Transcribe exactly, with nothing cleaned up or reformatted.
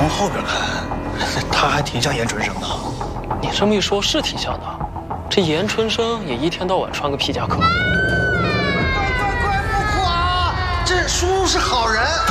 从后边看，他还挺像严春生的。 你这么一说，是挺像的。这严春生也一天到晚穿个皮夹克。 快快快，不哭啊！这叔叔是好人。